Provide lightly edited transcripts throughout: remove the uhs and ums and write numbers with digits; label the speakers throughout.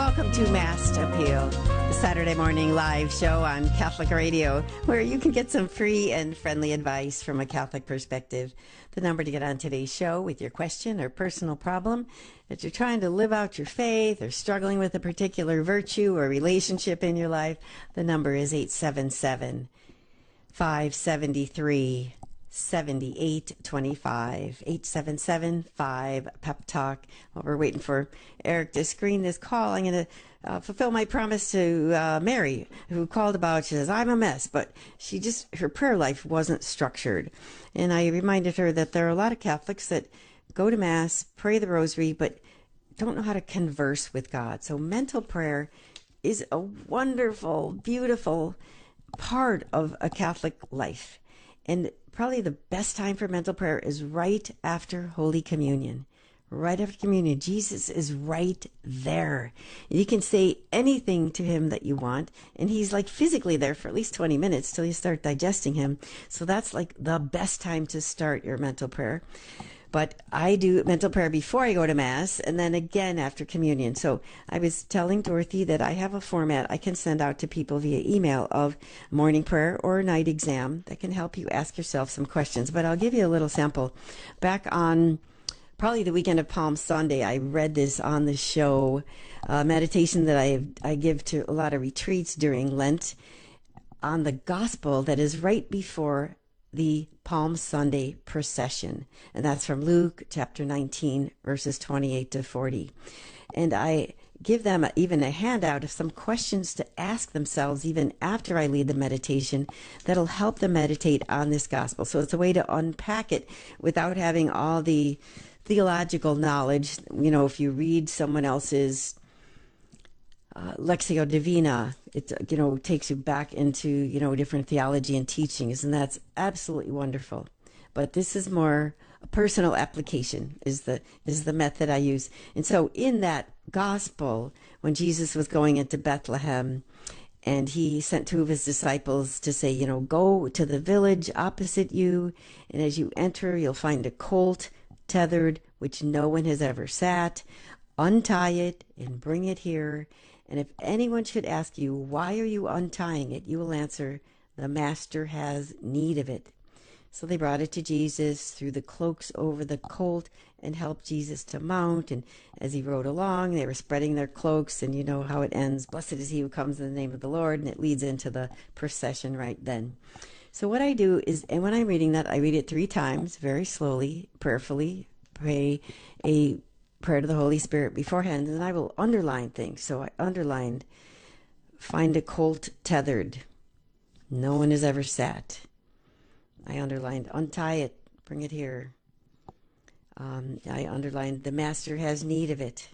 Speaker 1: Welcome to Mass Appeal, the Saturday morning live show on Catholic Radio, where you can get some free and friendly advice from a Catholic perspective. The number to get on today's show with your question or personal problem, that you're trying to live out your faith or struggling with a particular virtue or relationship in your life, the number is 877-573 7825 877-5-PEP-TALK. While we're waiting for Eric to screen this call, I'm going to fulfill my promise to Mary, who called about. She says, I'm a mess, but her prayer life wasn't structured. And I reminded her that there are a lot of Catholics that go to Mass, pray the rosary, but don't know how to converse with God. So mental prayer is a wonderful, beautiful part of a Catholic life. And probably the best time for mental prayer is right after Holy Communion. Right after communion, Jesus is right there. You can say anything to him that you want, and he's like physically there for at least 20 minutes till you start digesting him. So that's like the best time to start your mental prayer. But I do mental prayer before I go to Mass and then again after communion. So I was telling Dorothy that I have a format I can send out to people via email of morning prayer or night exam that can help you ask yourself some questions. But I'll give you a little sample. Back on probably the weekend of Palm Sunday, I read this on the show, meditation that I give to a lot of retreats during Lent on the gospel that is right before the Palm Sunday procession. And that's from Luke chapter 19, verses 28 to 40. And I give them even a handout of some questions to ask themselves even after I lead the meditation that'll help them meditate on this gospel. So it's a way to unpack it without having all the theological knowledge. You know, if you read someone else's Lectio Divina, it takes you back into different theology and teachings, and that's absolutely wonderful. But this is more a personal application is the method I use. And so in that gospel, when Jesus was going into Bethlehem, and he sent two of his disciples to say, go to the village opposite you, and as you enter, you'll find a colt tethered, which no one has ever sat. Untie it and bring it here. And if anyone should ask you, why are you untying it? You will answer, the master has need of it. So they brought it to Jesus, threw the cloaks over the colt, and helped Jesus to mount. And as he rode along, they were spreading their cloaks. And you know how it ends. Blessed is he who comes in the name of the Lord. And it leads into the procession right then. So what I do is, and when I'm reading that, I read it 3 times, very slowly, prayerfully, pray a prayer to the Holy Spirit beforehand, and then I will underline things. So I underlined, find a colt tethered. No one has ever sat. I underlined, untie it, bring it here. I underlined, the master has need of it.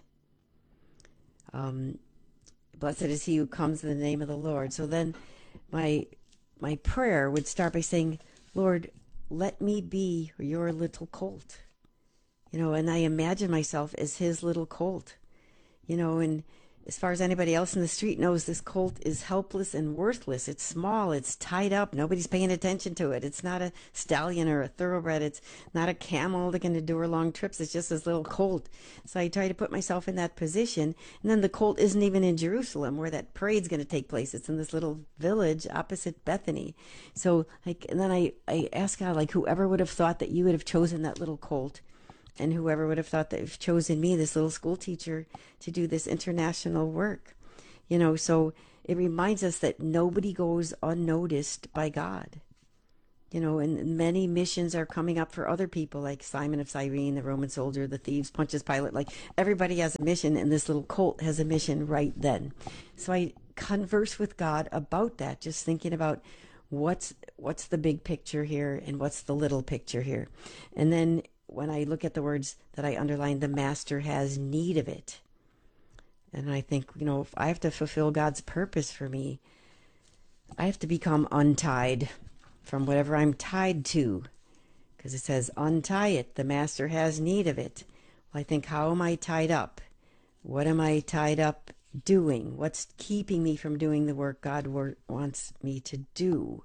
Speaker 1: Blessed is he who comes in the name of the Lord. So then my prayer would start by saying, Lord, let me be your little colt. And I imagine myself as his little colt, and as far as anybody else in the street knows, this colt is helpless and worthless. It's small. It's tied up. Nobody's paying attention to it. It's not a stallion or a thoroughbred. It's not a camel that can endure long trips. It's just this little colt. So I try to put myself in that position. And then the colt isn't even in Jerusalem where that parade's going to take place. It's in this little village opposite Bethany. So and then I ask God, whoever would have thought that you would have chosen that little colt, and whoever would have thought that you've chosen me, this little school teacher, to do this international work. So it reminds us that nobody goes unnoticed by God. And many missions are coming up for other people, like Simon of Cyrene, the Roman soldier, the thieves, Pontius Pilate. Like, everybody has a mission, and this little colt has a mission right then. So I converse with God about that, just thinking about what's the big picture here and what's the little picture here. And then when I look at the words that I underlined, the master has need of it. And I think, if I have to fulfill God's purpose for me, I have to become untied from whatever I'm tied to. Because it says, untie it, the master has need of it. Well, I think, how am I tied up? What am I tied up doing? What's keeping me from doing the work God wants me to do?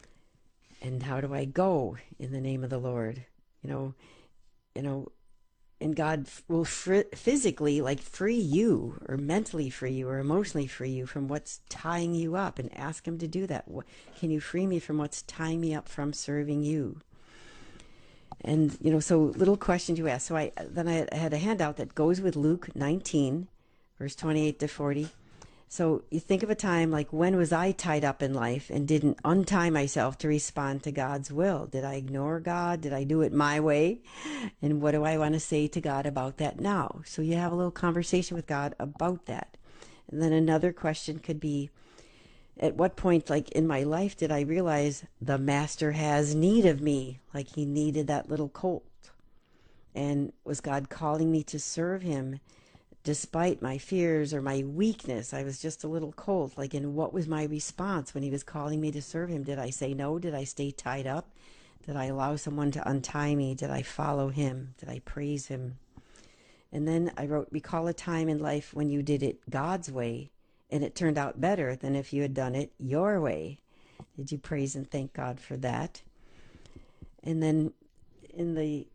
Speaker 1: And how do I go in the name of the Lord? God will physically free you, or mentally free you, or emotionally free you from what's tying you up, and ask him to do that. Can you free me from what's tying me up from serving you? And, so little questions you ask. So I had a handout that goes with Luke 19, verse 28 to 40. So you think of a time when was I tied up in life and didn't untie myself to respond to God's will? Did I ignore God? Did I do it my way? And what do I want to say to God about that now? So you have a little conversation with God about that. And then another question could be, at what point in my life did I realize the master has need of me? He needed that little colt. And was God calling me to serve him despite my fears or my weakness? I was just a little colt. And what was my response when he was calling me to serve him? Did I say no? Did I stay tied up? Did I allow someone to untie me? Did I follow him? Did I praise him? And then I wrote, recall a time in life when you did it God's way and it turned out better than if you had done it your way. Did you praise and thank God for that? And then in the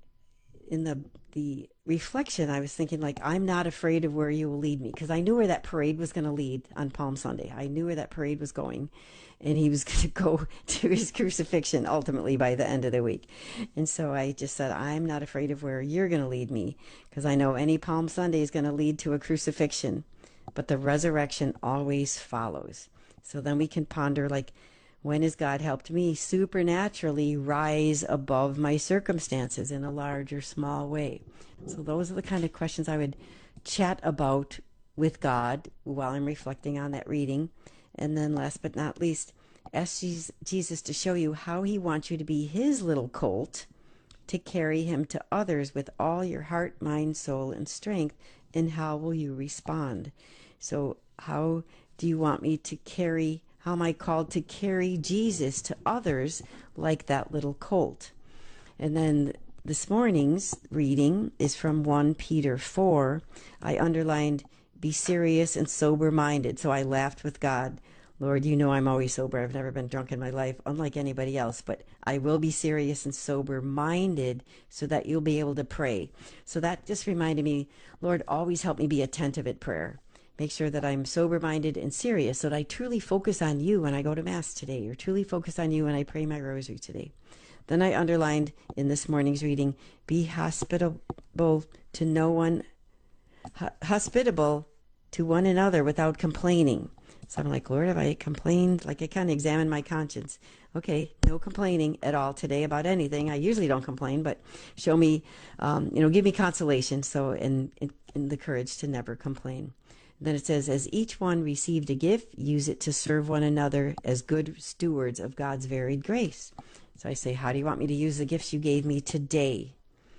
Speaker 1: reflection, I was thinking, I'm not afraid of where you will lead me, because I knew where that parade was going to lead on Palm Sunday. I knew where that parade was going, and he was going to go to his crucifixion ultimately by the end of the week. And so I just said, I'm not afraid of where you're going to lead me, because I know any Palm Sunday is going to lead to a crucifixion, but the resurrection always follows. So then we can ponder, when has God helped me supernaturally rise above my circumstances in a large or small way? So those are the kind of questions I would chat about with God while I'm reflecting on that reading. And then last but not least, ask Jesus to show you how he wants you to be his little colt, to carry him to others with all your heart, mind, soul, and strength. And how will you respond? So how do you want me to carry? How am I called to carry Jesus to others like that little colt? And then this morning's reading is from 1 Peter 4. I underlined, be serious and sober-minded. So I laughed with God. Lord, you know I'm always sober. I've never been drunk in my life, unlike anybody else. But I will be serious and sober-minded so that you'll be able to pray. So that just reminded me, Lord, always help me be attentive at prayer. Make sure that I'm sober-minded and serious, so that I truly focus on you when I go to Mass today, or truly focus on you when I pray my rosary today. Then I underlined in this morning's reading, be hospitable to no one, hospitable to one another without complaining. So I'm like, Lord, have I complained? I kind of examine my conscience. Okay, no complaining at all today about anything. I usually don't complain, but show me, give me consolation. So, and the courage to never complain. Then it says, as each one received a gift, use it to serve one another as good stewards of God's varied grace. So I say, how do you want me to use the gifts you gave me today?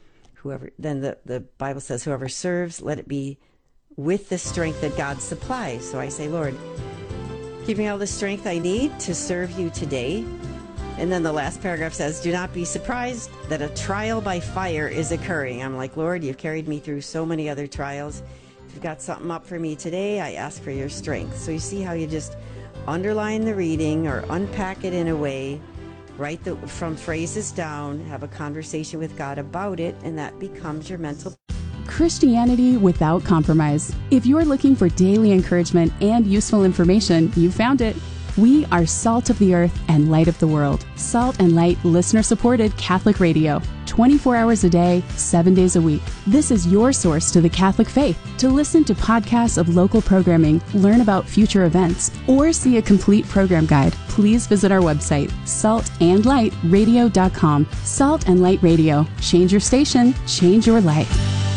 Speaker 1: Then the Bible says, whoever serves, let it be with the strength that God supplies. So I say, Lord, give me all the strength I need to serve you today. And then the last paragraph says, do not be surprised that a trial by fire is occurring. I'm like, Lord, you've carried me through so many other trials. If you've got something up for me today, I ask for your strength. So you see how you just underline the reading or unpack it in a way, write from phrases down, have a conversation with God about it, and that becomes your mental.
Speaker 2: Christianity without compromise. If you're looking for daily encouragement and useful information, you found it. We are Salt of the Earth and Light of the World. Salt and Light listener-supported Catholic radio. 24 hours a day, 7 days a week. This is your source to the Catholic faith. To listen to podcasts of local programming, learn about future events, or see a complete program guide, please visit our website, saltandlightradio.com. Salt and Light Radio. Change your station, change your life.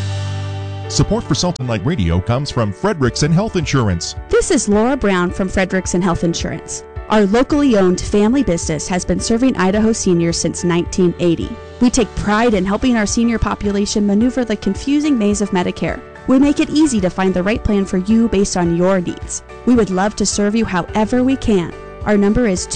Speaker 3: Support for Salt and Light Radio comes from Frederickson Health Insurance.
Speaker 4: This is Laura Brown from Frederickson Health Insurance. Our locally owned family business has been serving Idaho seniors since 1980. We take pride in helping our senior population maneuver the confusing maze of Medicare. We make it easy to find the right plan for you based on your needs. We would love to serve you however we can. Our number is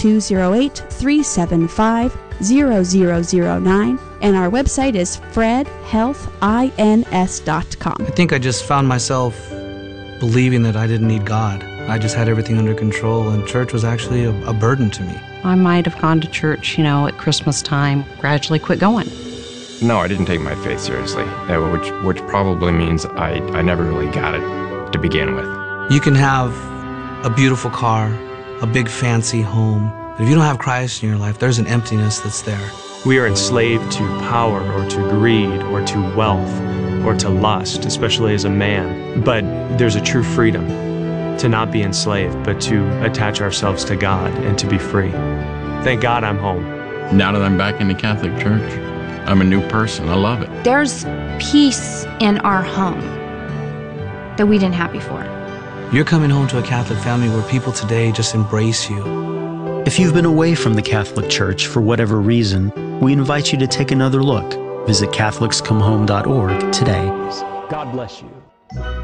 Speaker 4: 208-375-0009, and our website is fredhealthins.com.
Speaker 5: I think I just found myself believing that I didn't need God. I just had everything under control, and church was actually a burden to me.
Speaker 6: I might have gone to church, at Christmas time, gradually quit going. No, I didn't take my faith seriously, which probably means I never really got it to begin with.
Speaker 5: You can have a beautiful car, a big fancy home, but if you don't have Christ in your life, there's an emptiness that's there.
Speaker 7: We are enslaved to power or to greed or to wealth or to lust, especially as a man. But there's a true freedom to not be enslaved, but to attach ourselves to God and to be free. Thank God I'm home.
Speaker 8: Now that I'm back in the Catholic Church, I'm a new person. I love it.
Speaker 9: There's peace in our home that we didn't have before.
Speaker 5: You're coming home to a Catholic family where people today just embrace you.
Speaker 10: If you've been away from the Catholic Church for whatever reason, we invite you to take another look. Visit CatholicsComeHome.org today.
Speaker 7: God bless you.